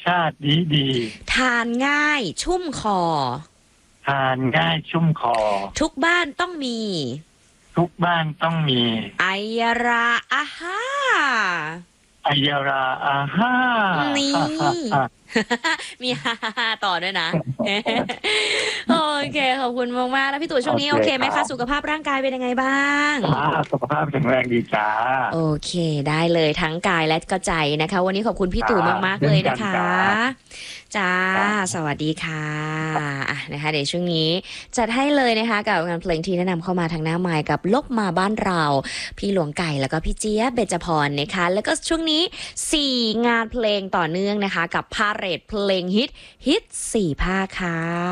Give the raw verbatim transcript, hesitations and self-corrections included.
าติดีดีทานง่ายชุ่มคอทานง่ายชุ่มคอทุกบ้านต้องมีทุกบ้านต้องมีไอยาราอาฮ่าไอยาราอาฮ่านี่ มีฮ่าฮ่าต่อด้วยนะ โอเคขอบคุณมากๆแล้วพี่ตู่ช่วงนี้โอเคไหมคะสุขภาพร่างกายเป็นยังไงบ้างสุขภาพแข็งแรงดีจ้าโอเคได้เลยทั้งกายและก็ใจนะคะวันนี้ขอบคุณพี่ตู่มากๆเลยนะคะจ้าสวัสดีค่ะอ่ะนะคะเดี๋ยวช่วงนี้จัดให้เลยนะคะกับงานเพลงที่แนะนำเข้ามาทางหน้าไมค์กับลบมาบ้านเราพี่หลวงไก่แล้วก็พี่เจี๊ยบเบญจพรนะคะแล้วก็ช่วงนี้สี่งานเพลงต่อเนื่องนะคะกับพาเหรดเพลงฮิตฮิตสี่ภาคค่ะ